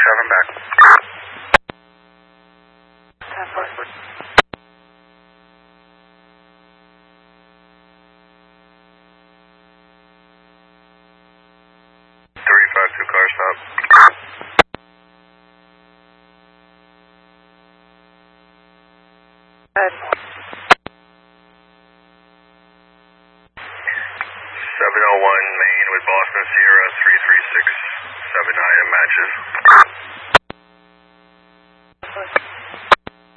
7 back. 10-4. 352 car stop. Good. 701 Main with Boston Sierra 336 7 IM matches.